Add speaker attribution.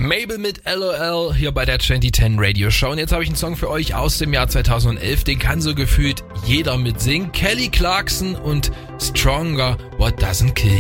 Speaker 1: Mabel mit LOL hier bei der 2010 Radio Show. Und jetzt habe ich einen Song für euch aus dem Jahr 2011. Den kann so gefühlt jeder mitsingen. Kelly Clarkson und Stronger, What Doesn't Kill You.